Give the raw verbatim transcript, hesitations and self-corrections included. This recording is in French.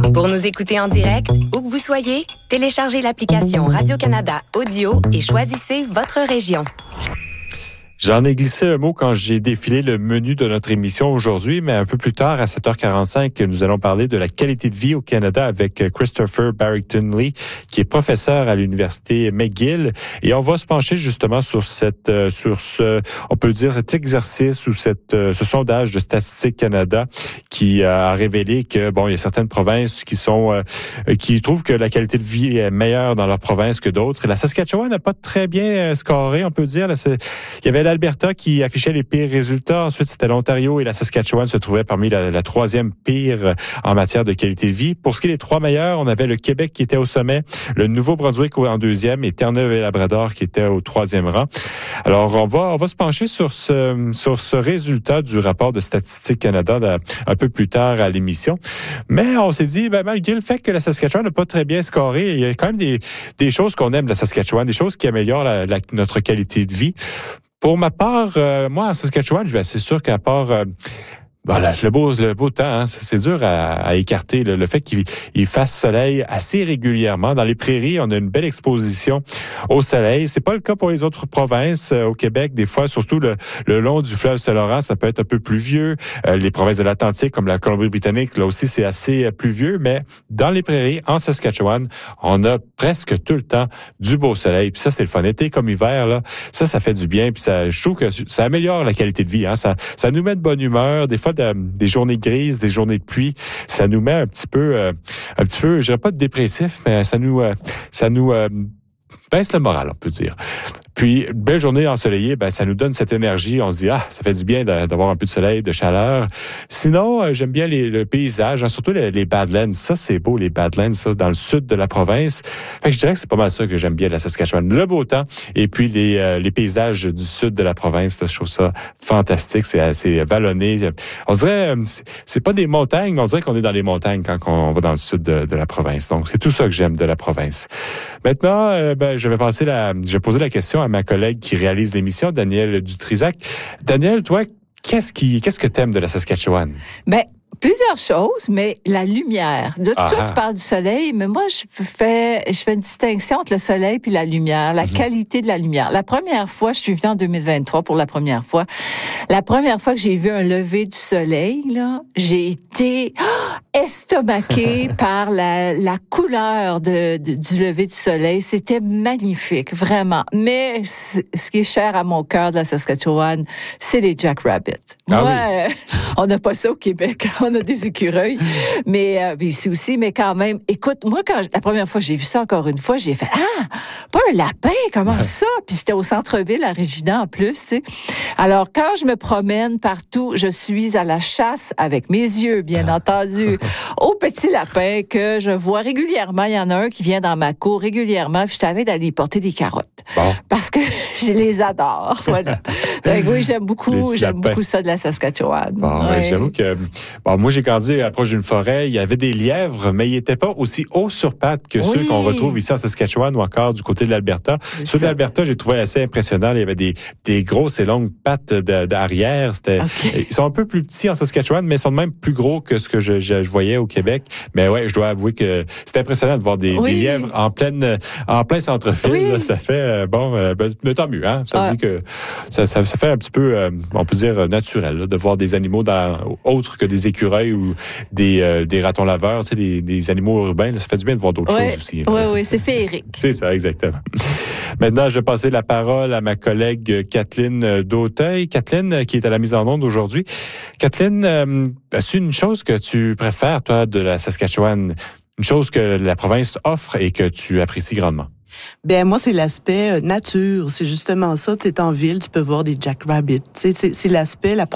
Pour nous écouter en direct, où que vous soyez, téléchargez l'application Radio-Canada Audio et choisissez votre région. J'en ai glissé un mot quand j'ai défilé le menu de notre émission aujourd'hui, mais un peu plus tard, à sept heures quarante-cinq, nous allons parler de la qualité de vie au Canada avec Christopher Barrington-Lee, qui est professeur à l'Université McGill. Et on va se pencher justement sur cette, sur ce, on peut dire cet exercice ou cette, ce sondage de Statistique Canada qui a révélé que, bon, il y a certaines provinces qui sont, qui trouvent que la qualité de vie est meilleure dans leur province que d'autres. Et la Saskatchewan n'a pas très bien scoré, on peut dire. Là, c'est, il y avait l'Alberta qui affichait les pires résultats. Ensuite, c'était l'Ontario et la Saskatchewan se trouvaient parmi la, la troisième pire en matière de qualité de vie. Pour ce qui est des trois meilleurs, on avait le Québec qui était au sommet, le Nouveau-Brunswick en deuxième et Terre-Neuve et Labrador qui étaient au troisième rang. Alors, on va, on va se pencher sur ce, sur ce résultat du rapport de Statistique Canada de, un peu plus tard à l'émission. Mais on s'est dit, ben, malgré le fait que la Saskatchewan n'a pas très bien scoré, il y a quand même des, des choses qu'on aime de la Saskatchewan, des choses qui améliorent la, la, notre qualité de vie. Pour ma part, euh, moi, en Saskatchewan, ben, c'est sûr qu'à part... Euh, Voilà, le beau, le beau temps, hein, c'est dur à, à écarter. Le, le fait qu'il il fasse soleil assez régulièrement. Dans les prairies, on a une belle exposition au soleil. C'est pas le cas pour les autres provinces. Euh, au Québec, des fois, surtout le, le long du fleuve Saint-Laurent, ça peut être un peu pluvieux. Euh, les provinces de l'Atlantique, comme la Colombie-Britannique, là aussi, c'est assez pluvieux. Mais dans les prairies, en Saskatchewan, on a presque tout le temps du beau soleil. Puis ça, c'est le fun. Été comme hiver, là, ça, ça fait du bien. Puis ça, je trouve que ça améliore la qualité de vie. Hein. Ça, ça nous met de bonne humeur. Des fois, De, des journées grises, des journées de pluie, ça nous met un petit peu, euh, un petit peu, je dirais pas de dépressif, mais ça nous, euh, ça nous euh, baisse le moral, on peut dire. Puis, une belle journée ensoleillée, ben, ça nous donne cette énergie. On se dit, ah, ça fait du bien d'avoir un peu de soleil, de chaleur. Sinon, euh, j'aime bien les, le paysage, hein, surtout les, les Badlands. Ça, c'est beau, les Badlands, ça, dans le sud de la province. Fait que je dirais que c'est pas mal ça que j'aime bien de la Saskatchewan. Le beau temps et puis les, euh, les paysages du sud de la province, là, je trouve ça fantastique. C'est assez vallonné. On dirait, c'est, c'est pas des montagnes, mais on dirait qu'on est dans les montagnes quand on va dans le sud de, de la province. Donc, c'est tout ça que j'aime de la province. Maintenant, euh, ben, je vais passer la, je vais poser la question à ma collègue qui réalise l'émission, Danielle Dutrisac. Danielle, toi, qu'est-ce qui, qu'est-ce que t'aimes de la Saskatchewan? Ben, plusieurs choses, mais la lumière. De Ah toi, ah. tu parles du soleil, mais moi, je fais, je fais une distinction entre le soleil puis la lumière, la mm-hmm. qualité de la lumière. La première fois, je suis venue en deux mille vingt-trois pour la première fois. La première fois que j'ai vu un lever du soleil, là, j'ai été oh, estomaquée par la, la couleur de, de, du lever du soleil. C'était magnifique, vraiment. Mais ce qui est cher à mon cœur de la Saskatchewan, c'est les jackrabbits. Ah moi, oui. euh, on n'a pas ça au Québec. On a des écureuils, mais euh, ici aussi, mais quand même. Écoute, moi, quand la première fois j'ai vu ça encore une fois, j'ai fait ah, pas un lapin, comment ça? Puis j'étais au centre-ville à Regina en plus, tu sais. Alors quand je me promène partout, je suis à la chasse avec mes yeux, bien entendu, aux petits lapins que je vois régulièrement. Il y en a un qui vient dans ma cour régulièrement. Puis je t'avais d'aller porter des carottes Bon. parce que je les adore. Voilà. Donc, oui, j'aime beaucoup, j'aime lapins. beaucoup ça de la Saskatchewan. Bon, ouais. ben, j'avoue que bon, moi j'ai grandi proche d'une forêt, il y avait des lièvres, mais ils n'étaient pas aussi hauts sur pattes que oui. ceux qu'on retrouve ici en Saskatchewan ou encore du côté de l'Alberta. C'est ceux ça. de l'Alberta, j'ai trouvé assez impressionnant. Il y avait des, des grosses et longues pattes de, d'arrière. C'était, okay. Ils sont un peu plus petits en Saskatchewan, mais ils sont même plus gros que ce que je, je, je voyais au Québec. Mais ouais, je dois avouer que c'était impressionnant de voir des, oui. des lièvres en pleine, en plein centre-ville. Oui. Là, ça fait euh, bon, euh, ben, mais tant mieux. Hein? Ça ah. dit que ça, ça, ça fait un petit peu, euh, on peut dire naturel, là, de voir des animaux dans, autres que des écureuils ou des, euh, des ratons laveurs, tu sais, des, des animaux urbains. Là, ça fait du bien de voir d'autres ouais, choses aussi. Oui, oui, c'est féerique. C'est ça, exactement. Maintenant, je vais passer la parole à ma collègue Kathleen Dauteuil. Kathleen, qui est à la mise en onde aujourd'hui. Kathleen, euh, as-tu une chose que tu préfères, toi, de la Saskatchewan? Une chose que la province offre et que tu apprécies grandement? Ben moi, c'est l'aspect nature. C'est justement ça. Tu es en ville, tu peux voir des jackrabbits. C'est, c'est, c'est l'aspect, la